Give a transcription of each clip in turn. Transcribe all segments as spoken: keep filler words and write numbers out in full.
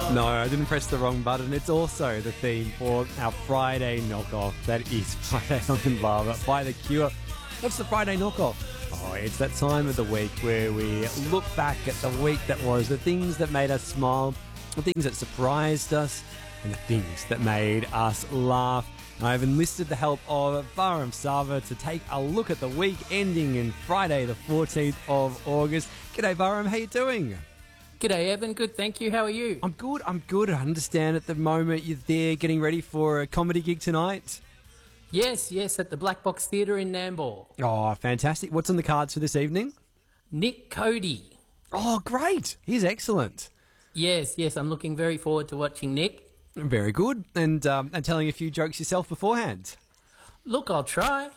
No, I didn't press the wrong button. It's also the theme for our Friday knockoff. That is Friday Knockin' Love by The Cure. What's the Friday knockoff? Oh, it's that time of the week where we look back at the week that was, the things that made us smile, the things that surprised us, and the things that made us laugh. I've enlisted the help of Baram Sava to take a look at the week ending in Friday the fourteenth of August. G'day Baram, how you doing? G'day Evan, good thank you, how are you? I'm good, I'm good. I understand at the moment you're there getting ready for a comedy gig tonight. Yes, yes, at the Black Box Theatre in Nambour. Oh, fantastic. What's on the cards for this evening? Nick Cody. Oh, great. He's excellent. Yes, yes, I'm looking very forward to watching Nick. Very good. And, um, and telling a few jokes yourself beforehand. Look, I'll try.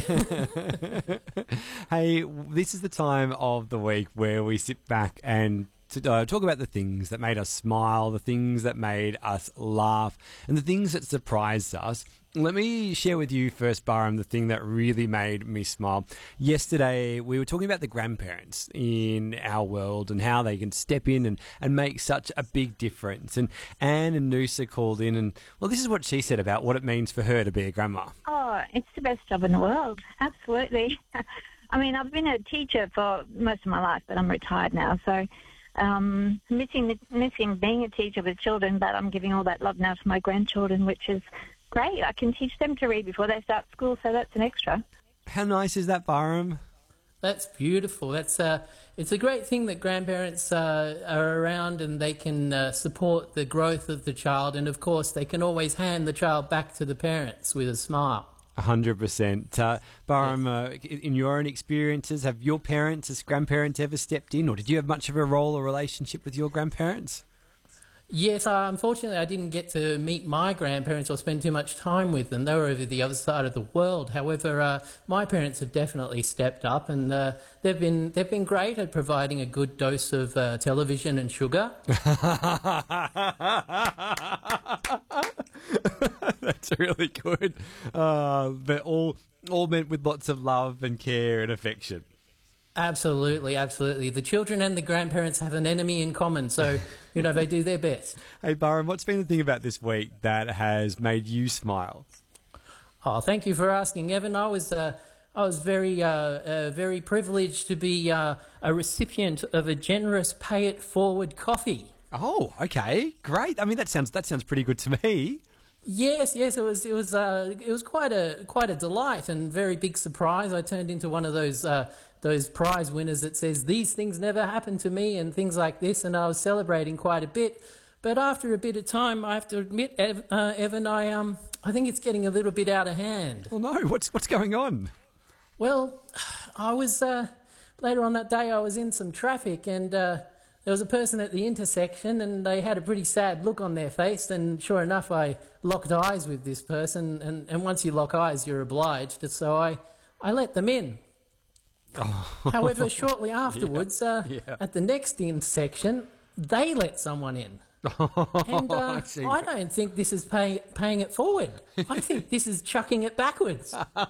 Hey, this is the time of the week where we sit back and to uh, talk about the things that made us smile, the things that made us laugh, and the things that surprised us. Let me share with you first, Baram, the thing that really made me smile. Yesterday, we were talking about the grandparents in our world and how they can step in and, and make such a big difference. And Anne and Noosa called in and, well, this is what she said about what it means for her to be a grandma. Oh, it's the best job in the world. Absolutely. I mean, I've been a teacher for most of my life, but I'm retired now, so um, missing missing being a teacher with children, but I'm giving all that love now to my grandchildren, which is great. I can teach them to read before they start school, so that's an extra. How nice is that, Baram? That's beautiful. That's uh, it's a great thing that grandparents uh, are around and they can uh, support the growth of the child, and of course they can always hand the child back to the parents with a smile. A hundred percent. Uh, Baram, uh, in your own experiences, have your parents as grandparents ever stepped in, or did you have much of a role or relationship with your grandparents? Yes, uh, unfortunately I didn't get to meet my grandparents or spend too much time with them. They were over the other side of the world. However, uh, my parents have definitely stepped up, and uh, they've been they've been great at providing a good dose of uh, television and sugar. That's really good. Uh, but all all meant with lots of love and care and affection. Absolutely, absolutely. The children and the grandparents have an enemy in common, so, you know, they do their best. Hey, Baram, what's been the thing about this week that has made you smile? Oh, thank you for asking, Evan. I was uh, I was very uh, uh, very privileged to be uh, a recipient of a generous Pay It Forward coffee. Oh, okay, great. I mean, that sounds that sounds pretty good to me. Yes, yes, it was it was uh, it was quite a quite a delight and very big surprise. I turned into one of those uh, those prize winners that says these things never happened to me and things like this, and I was celebrating quite a bit. But after a bit of time, I have to admit, Ev, uh, Evan, I um I think it's getting a little bit out of hand. Well, no, what's what's going on? Well, I was uh, later on that day I was in some traffic and. Uh, There was a person at the intersection and they had a pretty sad look on their face, and sure enough I locked eyes with this person, and, and once you lock eyes you're obliged, so I, I let them in. Oh. However, shortly afterwards, yeah, uh, yeah. at the next intersection, they let someone in. And uh, I, I don't think this is pay, paying it forward. I think this is chucking it backwards.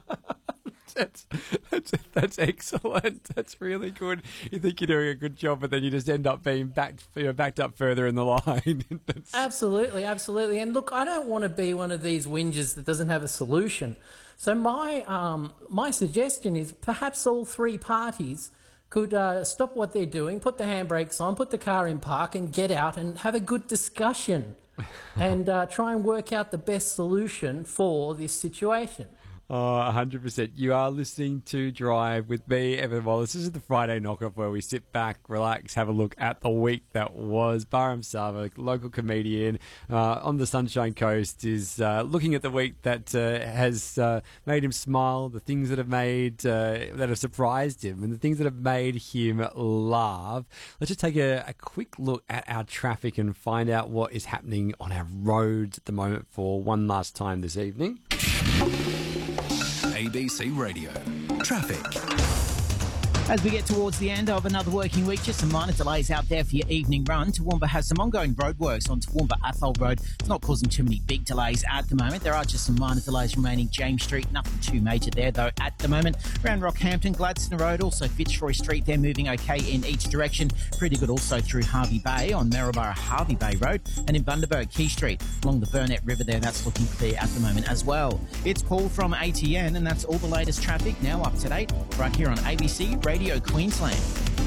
That's, that's that's excellent. That's really good. You think you're doing a good job, but then you just end up being backed, you know, backed up further in the line. Absolutely, absolutely. And look, I don't want to be one of these whingers that doesn't have a solution. So my um, my suggestion is perhaps all three parties could uh, stop what they're doing, put the handbrakes on, put the car in park, and get out and have a good discussion, and uh, try and work out the best solution for this situation. Oh, one hundred percent. You are listening to Drive with me, Evan Wallace. This is the Friday knockoff where we sit back, relax, have a look at the week that was. Baram Sava, local comedian uh, on the Sunshine Coast, is uh, looking at the week that uh, has uh, made him smile, the things that have made, uh, that have surprised him, and the things that have made him laugh. Let's just take a, a quick look at our traffic and find out what is happening on our roads at the moment for one last time this evening. A B C Radio. Traffic. As we get towards the end of another working week, just some minor delays out there for your evening run. Toowoomba has some ongoing roadworks on Toowoomba Athol Road. It's not causing too many big delays at the moment. There are just some minor delays remaining. James Street, nothing too major there though at the moment. Around Rockhampton, Gladstone Road, also Fitzroy Street, they're moving okay in each direction. Pretty good also through Harvey Bay on Maryborough Harvey Bay Road, and in Bundaberg Key Street along the Burnett River there, that's looking clear at the moment as well. It's Paul from A T N, and that's all the latest traffic now up to date right here on A B C Radio Queensland.